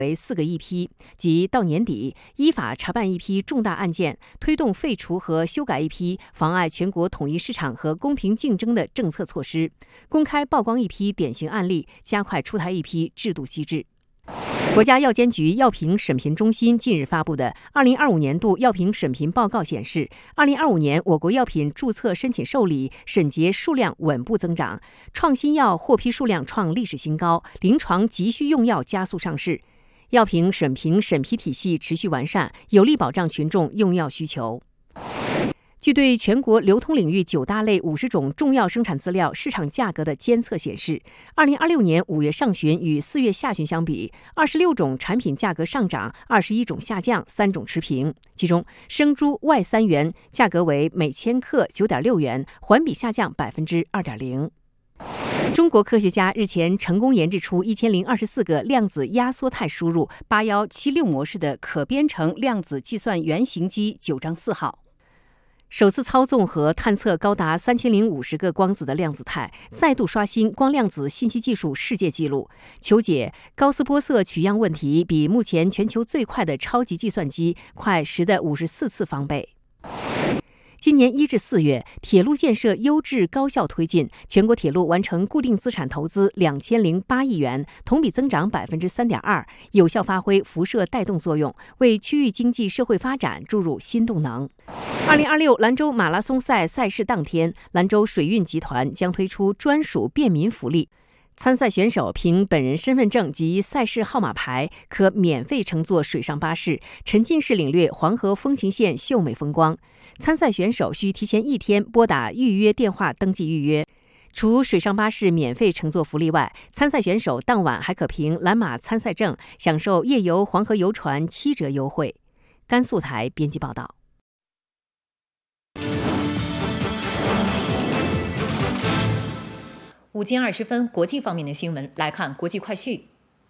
为4个议批，即到年底依法查办一批重大案件，推动废除和修改一批妨碍全国统一市场和公平竞争的政策措施，公开曝光一批典型案例，加快出台一批制度机制。国家药监局药品审评中心近日发布的2025年度药品审评报告显示，2025年我国药品注册申请受理、审结数量稳步增长，创新药获批数量创历史新高，临床急需用药加速上市，药品审评审批体系持续完善，有力保障群众用药需求。据对全国流通领域9大类50种重要生产资料市场价格的监测显示，2026年5月上旬与4月下旬相比，26种产品价格上涨，21种下降，3种持平。其中，生猪外3元价格为每千克9.6元，环比下降2.0%。中国科学家日前成功研制出1024个量子压缩态输入8176模式的可编程量子计算原型机9章4号。首次操纵和探测高达3050个光子的量子态，再度刷新光量子信息技术世界纪录。求解高斯波色取样问题比目前全球最快的超级计算机快10的54次方倍。今年1至4月，铁路建设优质高效推进，全国铁路完成固定资产投资2008亿元，同比增长3.2%，有效发挥辐射带动作用，为区域经济社会发展注入新动能。2026兰州马拉松赛赛事当天，兰州水运集团将推出专属便民福利。参赛选手凭本人身份证及赛事号码牌，可免费乘坐水上巴士，沉浸式领略黄河风情线秀美风光。参赛选手需提前1天拨打预约电话登记预约。除水上巴士免费乘坐福利外，参赛选手当晚还可凭蓝马参赛证享受夜游黄河游船7折优惠。甘肃台编辑报道。 5点20分，国际方面的新闻来看国际快讯。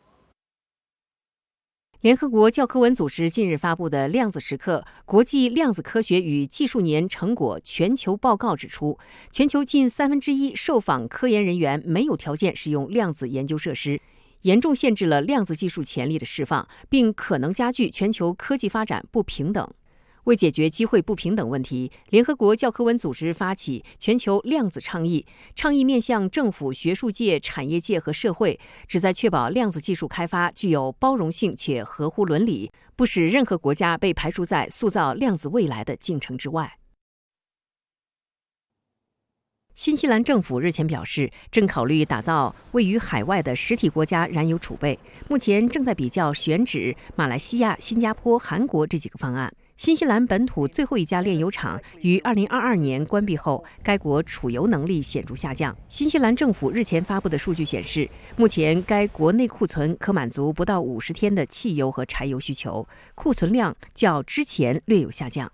联合国教科文组织近日发布的量子时刻国际量子科学与技术年成果全球报告指出，全球近1/3受访科研人员没有条件使用量子研究设施，严重限制了量子技术潜力的释放，并可能加剧全球科技发展不平等。为解决机会不平等问题，联合国教科文组织发起全球量子倡议，倡议面向政府、学术界、产业界和社会，旨在确保量子技术开发具有包容性且合乎伦理，不使任何国家被排除在塑造量子未来的进程之外。新西兰政府日前表示，正考虑打造位于海外的实体国家燃油储备，目前正在比较选址马来西亚、新加坡、韩国这几个方案。新西兰本土最后一家炼油厂于2022年关闭后，该国储油能力显著下降。新西兰政府日前发布的数据显示，目前该国内库存可满足不到50天的汽油和柴油需求，库存量较之前略有下降。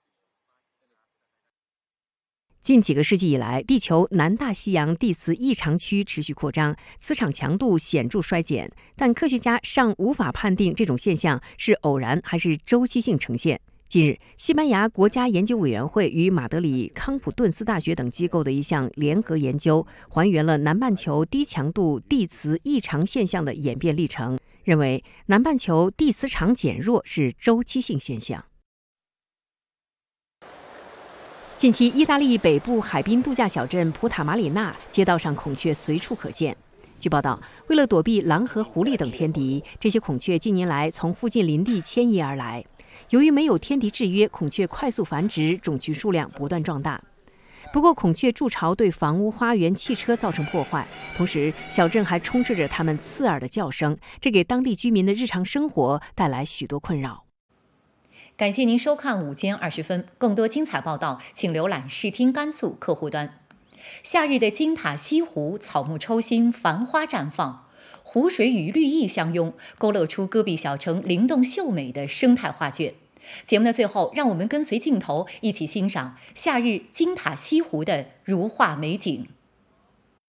近几个世纪以来，地球南大西洋地磁异常区持续扩张，磁场强度显著衰减，但科学家尚无法判定这种现象是偶然还是周期性呈现。近日，西班牙国家研究委员会与马德里康普顿斯大学等机构的一项联合研究，还原了南半球低强度地磁异常现象的演变历程，认为南半球地磁场减弱是周期性现象。近期，意大利北部海滨度假小镇普塔马里纳街道上孔雀随处可见。据报道，为了躲避狼和狐狸等天敌，这些孔雀近年来从附近林地迁移而来。由于没有天敌制约，孔雀快速繁殖，种群数量不断壮大。不过，孔雀筑巢对房屋、花园、汽车造成破坏，同时小镇还充斥着它们刺耳的叫声，这给当地居民的日常生活带来许多困扰。 感谢您收看5点20分，更多精彩报道，请浏览视听甘肃客户端。夏日的金塔西湖，草木抽新，繁花绽放，湖水与绿意相拥，勾勒出戈壁小城灵动秀美的生态画卷。节目的最后，让我们跟随镜头一起欣赏夏日金塔西湖的如画美景。